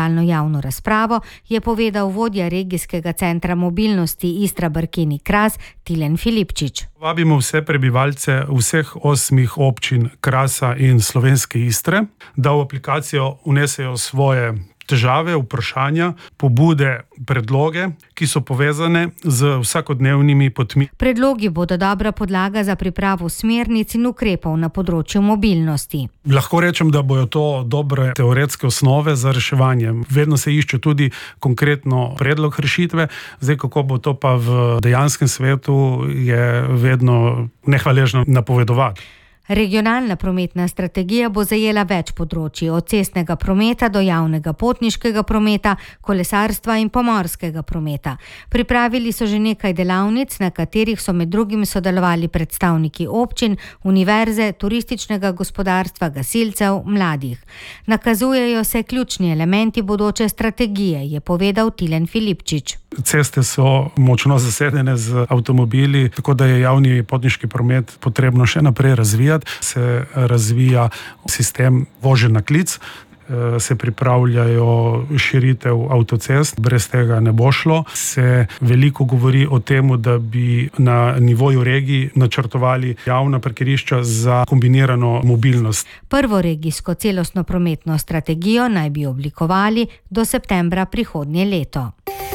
digitalno javno razpravo, je povedal vodja regijskega centra mobilnosti Istra-Brkini-Kras Tilen Filipčič. Vabimo vse prebivalce vseh 8 občin Krasa in Slovenske Istre, da v aplikacijo vnesejo svoje težave, vprašanja, pobude, predloge, ki so povezane z vsakodnevnimi potmi. Predlogi bodo dobra podlaga za pripravo smernic in ukrepov na področju mobilnosti. Lahko rečem, da bojo to dobre teoretske osnove za reševanje. Vedno se išče tudi konkretno predlog rešitve. Zdaj, kako bo to pa v dejanskem svetu, je vedno nehvaležno napovedovati. Regionalna prometna strategija bo zajela več področij, od cestnega prometa do javnega potniškega prometa, kolesarstva in pomorskega prometa. Pripravili so že nekaj delavnic, na katerih so med drugim sodelovali predstavniki občin, univerze, turističnega gospodarstva, gasilcev, mladih. Nakazujejo se ključni elementi bodoče strategije, je povedal Tilen Filipčič. Ceste so močno zasedene z avtomobili, tako da je javni potniški promet potrebno še naprej razvijati. Se razvija sistem vožnje na klic, se pripravljajo širitev avtocest, brez tega ne bo šlo. Se veliko govori o tem, da bi na nivoju regij načrtovali javna parkirišča za kombinirano mobilnost. Prvo regijsko celostno prometno strategijo naj bi oblikovali do septembra prihodnje leto.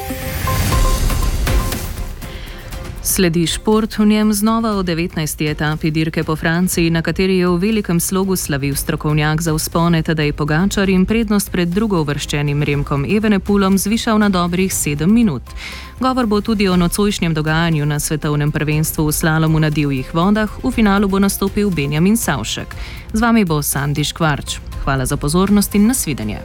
Sledi šport, v njem znova o 19. etapi dirke po Franciji, na kateri je v velikem slogu slavil strokovnjak za vzpone Tadej Pogačar in prednost pred drugouvrščenim Remkom Evenepoelom zvišal na dobrih 7 minut. Govor bo tudi o nocojšnjem dogajanju na svetovnem prvenstvu v slalomu na divjih vodah. V finalu bo nastopil Benjamin Savšek. Z vami bo Sandi Škvarč. Hvala za pozornost in nasvidenje.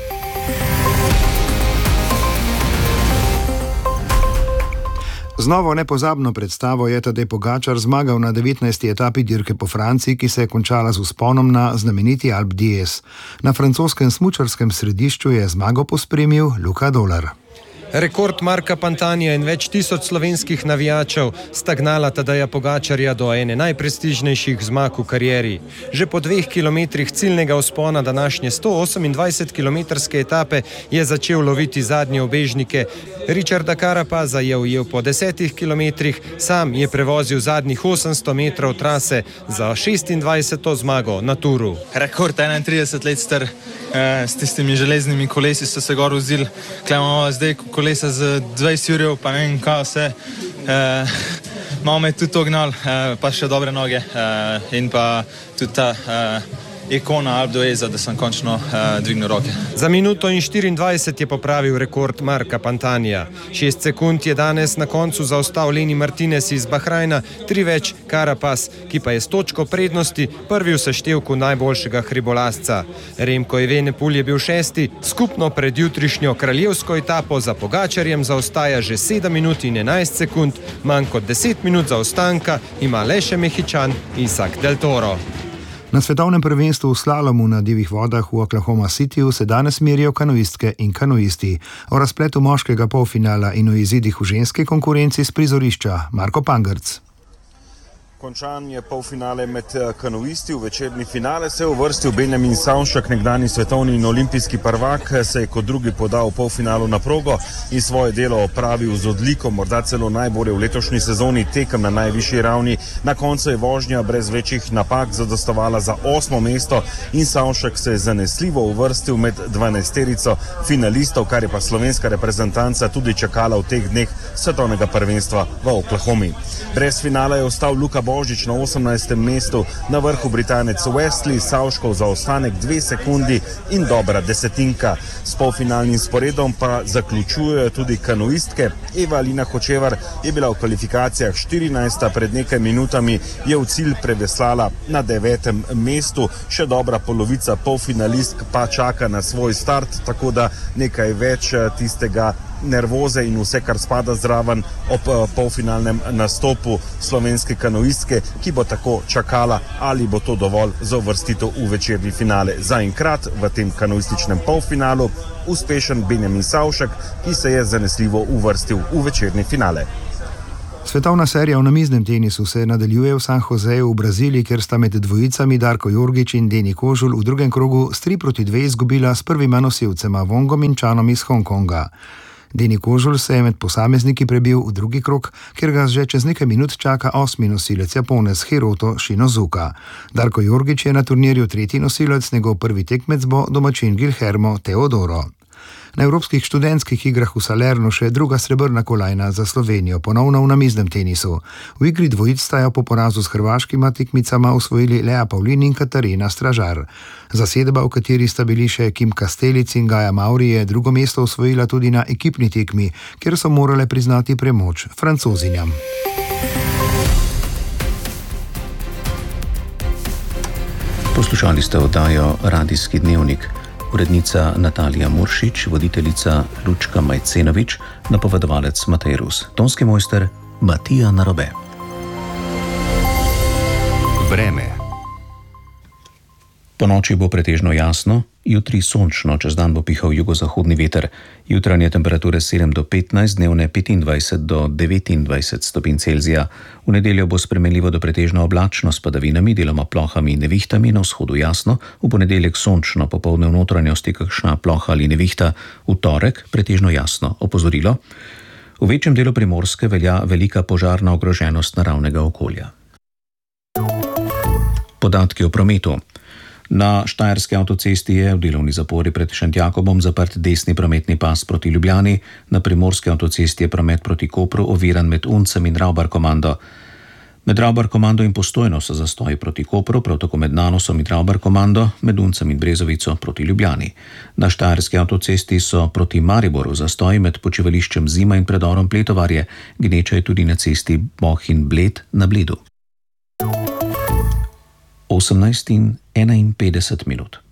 Z novo nepozabno predstavo je Tadej Pogačar zmagal na 19. etapi dirke po Franciji, ki se je končala z vzponom na znameniti Alpe d'Huez. Na francoskem smučarskem središču je zmago pospremil Luka Dolar. Rekord Marka Pantanija in več tisoč slovenskih navijačev sta gnala Tadeja Pogačarja do ene najprestižnejših zmag v karieri. Že po 2 kilometrih ciljnega vzpona današnje 128-kilometrske etape je začel loviti zadnje ubežnike. Richarda Carapaza je ujel po 10 kilometrih, sam je prevozil zadnjih 800 metrov trase za 26. zmago na Touru. Rekord 31 let star, s tistimi železnimi kolesi so se gor vzili, imamo zdaj kolesa z 20 jurjev, pa ne vem kaj vse. Malo me tudi to gnal, pa še dobre noge in pa tudi ta ikona Alpe d'Hueza, da sem končno dvignil roke. Za minuto in 24 je popravil rekord Marka Pantanija. 6 sekund je danes na koncu zaostal Leni Martinez iz Bahrajna, 3 več Carapaz, ki pa je s točko prednosti prvi v seštevku najboljšega hribolazca. Remko Evenepoel je bil 6. Skupno pred jutrišnjo kraljevsko etapo za Pogačarjem zaostaja že 7 minut in 11 sekund, manj kot 10 minut zaostanka ima le še Mehičan Isak Del Toro. Na svetovnem prvenstvu v slalomu na divjih vodah v Oklahoma Cityju se danes merijo kanuistke in kanuisti. O razpletu moškega polfinala in o izidih v ženski konkurenci s prizorišča Marko Pangrc. Končan je polfinale med kanuisti. V večerni finale se je uvrstil Benjamin Savšek, nekdanji svetovni in olimpijski prvak, se je kot drugi podal v polfinalu na progo in svoje delo opravil z odliko, morda celo najbolje v letošnji sezoni, tekem na najvišji ravni. Na koncu je vožnja brez večjih napak zadostovala za 8. mesto in Savšek se je zanesljivo uvrstil med 12-terico finalistov, kar je pa slovenska reprezentanca tudi čakala v teh dneh svetovnega prvenstva v Oklahomi. Brez finala je ostal Luka Božič na 18. mestu, na vrhu Britanec Wesley, Savškov zaostanek 2 sekundi in dobra desetinka. S polfinalnim sporedom pa zaključujejo tudi kanuistke. Eva Alina Hočevar je bila v kvalifikacijah 14. Pred nekaj minutami je v cilj preveslala na 9. mestu. Še dobra polovica polfinalistk pa čaka na svoj start, tako da nekaj več tistega nervoze in vse, kar spada zraven ob polfinalnem nastopu slovenske kanuistke, ki bo tako čakala, ali bo to dovolj za uvrstitev v večerni finale. Zaenkrat v tem kanuističnem polfinalu uspešen Benjamin Savšek, ki se je zanesljivo uvrstil v večerni finale. Svetovna serija v namiznem tenisu se nadaljuje v San Joseju v Braziliji, kjer sta med dvojicami Darko Jorgić in Deni Kožul v drugem krogu s 3-2 izgubila s prvima nosilcema Wongom in Chanom iz Hongkonga. Deni Kožul se je med posamezniki prebil v drugi krog, kjer ga že čez nekaj minut čaka 8. nosilec Japonec Hiroto Shinozuka. Darko Jorgić je na turnirju 3. nosilec, njegov prvi tekmec bo domačin Guillermo Teodoro. Na Evropskih študentskih igrah v Salernu še druga srebrna kolajna za Slovenijo, ponovno v namiznem tenisu. V igri dvojic sta jo po porazu s hrvaškima tekmicama osvojili Lea Pavlin in Katarina Stražar. Zasedba, v kateri sta bili še Kim Kastelic in Gaja Mauri, je drugo mesto osvojila tudi na ekipni tekmi, kjer so morale priznati premoč Francozinjam. Poslušali ste oddajo Radijski dnevnik. Urednica Natalija Muršič, voditeljica Lučka Majcenovič, napovedovalec Matej Rus, tonski mojster Matija Narobe. Vreme. Ponoči bo pretežno jasno, jutri sončno, čez dan bo pihal jugozahodni veter. Jutranje temperature 7 do 15, dnevne 25 do 29 stopinj Celzija. V nedeljo bo spremenljivo do pretežno oblačno s padavinami, deloma plohami in nevihtami, na vzhodu jasno, v ponedeljek sončno, popoldne v notranjosti kakšna ploha ali nevihta, v torek pretežno jasno. Opozorilo: v večjem delu Primorske velja velika požarna ogroženost naravnega okolja. Podatki o prometu. Na Štajerski avtocesti je v delovni zapori pred Šentjakobom zaprt desni prometni pas proti Ljubljani, na Primorski avtocesti je promet proti Kopru oviran med Uncem in Ravbar-komando. Med Ravbar-komando in Postojno so zastoji proti Kopru, prav tako med Nanosom in Ravbar-komando, med Uncem in Brezovico proti Ljubljani. Na Štajerski avtocesti so proti Mariboru zastoji med počivališčem Zima in predorom Pletovarje, gneča je tudi na cesti Bohinj-Bled na Bledu. 18:51